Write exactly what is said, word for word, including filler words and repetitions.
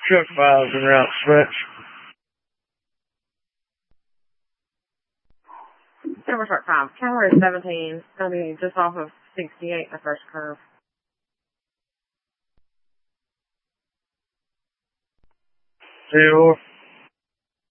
Truck five's en route, switch. Silver Shark five, Cavalry seventeen, it's going to be just off of sixty-eight, the first curve. Zero